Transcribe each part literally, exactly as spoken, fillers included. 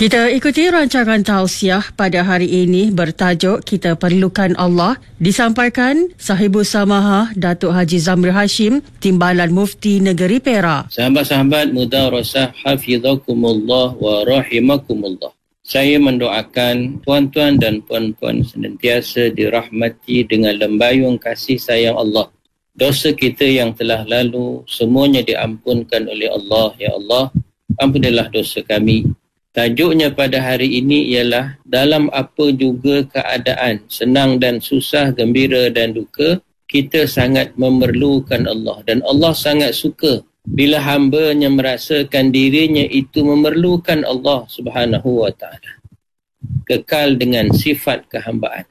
Kita ikuti rancangan tausiah pada hari ini bertajuk Kita Perlukan Allah, disampaikan Sahibus Samahah Datuk Haji Zamri Hashim, Timbalan Mufti Negeri Perak. Sahabat-sahabat Mudarasah hafizakumullah wa rahimakumullah. Saya mendoakan tuan-tuan dan puan-puan senantiasa dirahmati dengan lembayung kasih sayang Allah. Dosa kita yang telah lalu semuanya diampunkan oleh Allah. Ya Allah, ampunilah dosa kami. Tajuknya pada hari ini ialah dalam apa juga keadaan, senang dan susah, gembira dan duka, kita sangat memerlukan Allah. Dan Allah sangat suka bila hamba-Nya merasakan dirinya itu memerlukan Allah Subhanahu wa taala. Kekal dengan sifat kehambaan.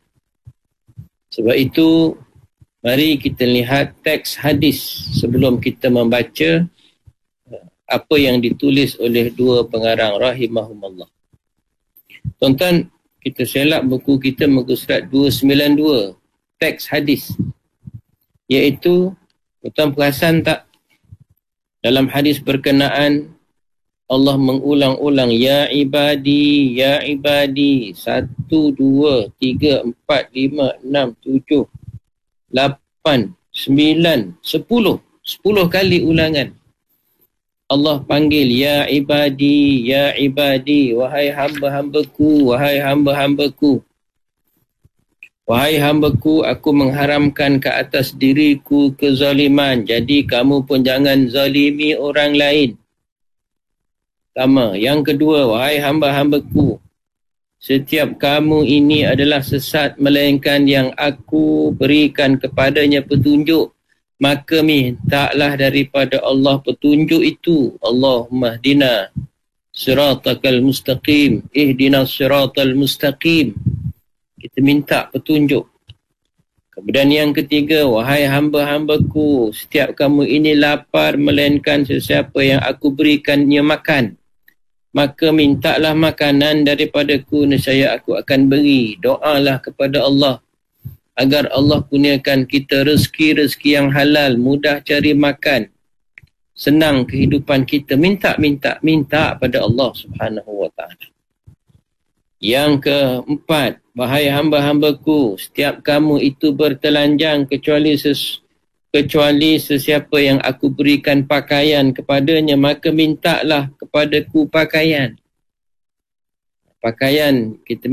Sebab itu, mari kita lihat teks hadis sebelum kita membaca apa yang ditulis oleh dua pengarang rahimahumullah. Tuan-tuan, kita selak buku kita muka surat dua sembilan dua, teks hadis. Iaitu, tuan perasan tak? Dalam hadis berkenaan, Allah mengulang-ulang, Ya ibadi, Ya ibadi, satu, dua, tiga, empat, lima, enam, tujuh, lapan, sembilan, sepuluh. Sepuluh kali ulangan. Allah panggil, Ya ibadi, Ya ibadi, wahai hamba-hambaku, wahai hamba-hambaku. Wahai hambaku, aku mengharamkan ke atas diriku kezaliman. Jadi kamu pun jangan zalimi orang lain. Pertama. Yang kedua, wahai hamba-hambaku, setiap kamu ini adalah sesat melainkan yang aku berikan kepadanya petunjuk. Maka mintalah daripada Allah petunjuk itu. Allahumma hdina siratakal mustaqim. Ihdina siratal mustaqim. Kita minta petunjuk. Kemudian yang ketiga, wahai hamba-hambaku, setiap kamu ini lapar melainkan sesiapa yang aku berikannya makan. Maka mintalah makanan daripadaku, nescaya aku akan beri. Doalah kepada Allah agar Allah kurniakan kita rezeki-rezeki yang halal, mudah cari makan, senang kehidupan kita. Minta, minta, minta pada Allah Subhanahu wa taala. Yang keempat, wahai hamba-hambaku, setiap kamu itu bertelanjang kecuali ses, kecuali sesiapa yang aku berikan pakaian kepadanya, maka mintalah kepadaku pakaian. Pakaian kita